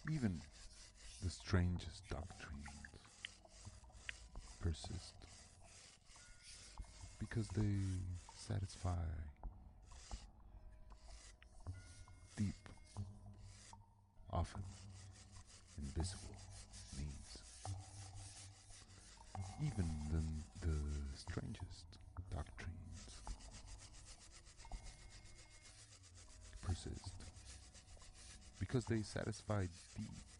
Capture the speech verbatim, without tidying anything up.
Even the strangest doctrines persist because they satisfy deep, often invisible needs. Even then the strangest doctrines persist because they satisfy deep,